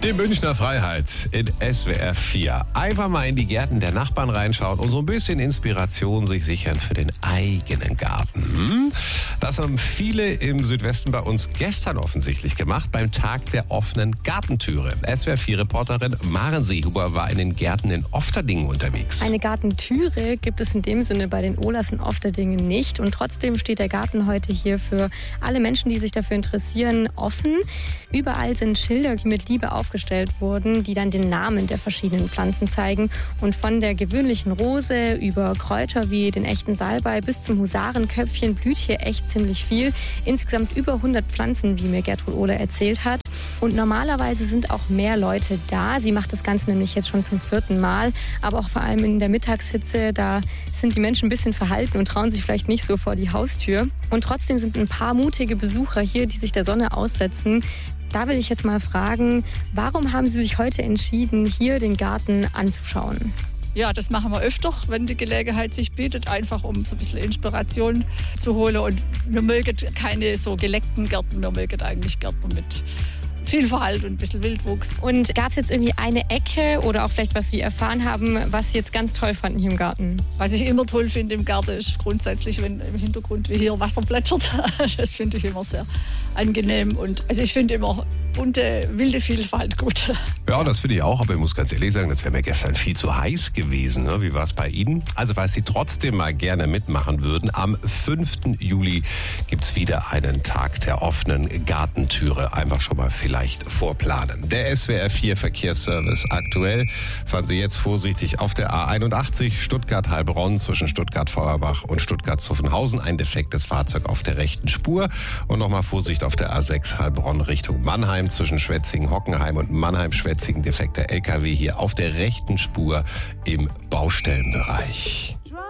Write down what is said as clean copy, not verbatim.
Die Münchner Freiheit in SWR 4. Einfach mal in die Gärten der Nachbarn reinschauen und so ein bisschen Inspiration sich sichern für den eigenen Garten. Das haben viele im Südwesten bei uns gestern offensichtlich gemacht, beim Tag der offenen Gartentüre. SWR 4-Reporterin Maren Seehuber war in den Gärten in Ofterdingen unterwegs. Eine Gartentüre gibt es in dem Sinne bei den Ohlers in Ofterdingen nicht. Und trotzdem steht der Garten heute hier für alle Menschen, die sich dafür interessieren, offen. Überall sind Schilder, die mit Liebe aufgestellt wurden, die dann den Namen der verschiedenen Pflanzen zeigen. Und von der gewöhnlichen Rose über Kräuter wie den echten Salbei bis zum Husarenköpfchen blüht hier echt ziemlich viel. Insgesamt über 100 Pflanzen, wie mir Gertrud Ohler erzählt hat. Und normalerweise sind auch mehr Leute da. Sie macht das Ganze nämlich jetzt schon zum 4. Mal. Aber auch vor allem in der Mittagshitze, da sind die Menschen ein bisschen verhalten und trauen sich vielleicht nicht so vor die Haustür. Und trotzdem sind ein paar mutige Besucher hier, die sich der Sonne aussetzen. Da will ich jetzt mal fragen, warum haben Sie sich heute entschieden, hier den Garten anzuschauen? Ja, das machen wir öfter, wenn die Gelegenheit sich bietet, einfach um so ein bisschen Inspiration zu holen. Und wir mögen keine so geleckten Gärten, wir mögen eigentlich Gärten mit viel Verhalt und ein bisschen Wildwuchs. Und gab es jetzt irgendwie eine Ecke oder auch vielleicht, was Sie erfahren haben, was Sie jetzt ganz toll fanden hier im Garten? Was ich immer toll finde im Garten ist grundsätzlich, wenn im Hintergrund wie hier Wasser plätschert. Das finde ich immer sehr angenehm. Und also ich finde immer bunte, wilde Vielfalt gut. Ja, das finde ich auch, aber ich muss ganz ehrlich sagen, das wäre mir gestern viel zu heiß gewesen. Ne? Wie war es bei Ihnen? Also, falls Sie trotzdem mal gerne mitmachen würden, am 5. Juli gibt es wieder einen Tag der offenen Gartentüre. Einfach schon mal vielleicht vorplanen. Der SWR 4 Verkehrsservice aktuell. Fahren Sie jetzt vorsichtig auf der A81 Stuttgart-Heilbronn zwischen Stuttgart-Feuerbach und Stuttgart-Zuffenhausen. Ein defektes Fahrzeug auf der rechten Spur. Und nochmal Vorsicht auf der A6 Heilbronn Richtung Mannheim zwischen Schwetzingen-Hockenheim und Mannheim-Schwetzingen. Defekter LKW hier auf der rechten Spur im Baustellenbereich.